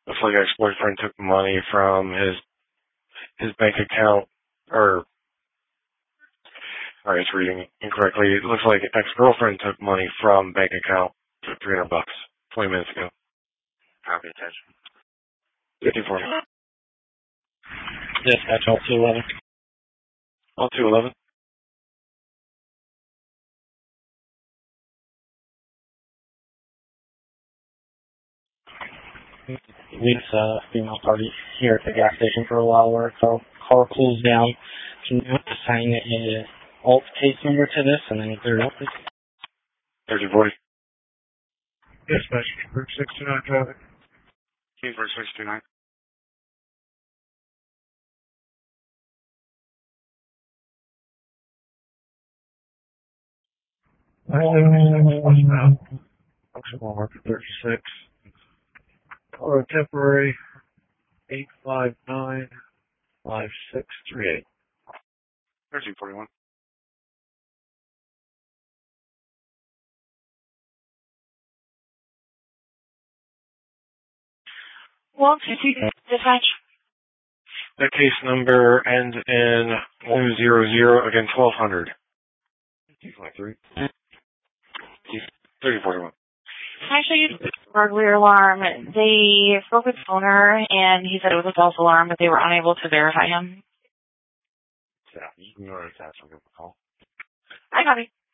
Looks like ex-boyfriend took money from his bank account, or, sorry, it's reading incorrectly. It looks like ex-girlfriend took money from bank account for $300 20 minutes ago. Copy attention. 54. Dispatch all 211. All 211. Leaves female party here at the gas station for a while where our car cools down. Can you assign a alt case number to this and then clear it up, please? 1340. Dispatch, group 629 traffic. King for 629. Functional marker 36. Color temporary 8595638. 1341. Well, dispatch. That case number ends in 100, again 1200. 253. 3041. Actually, used a burglary alarm. They spoke with the owner, and he said it was a false alarm, but they were unable to verify him. Yeah, you can go to that. I'll give a call. I got it.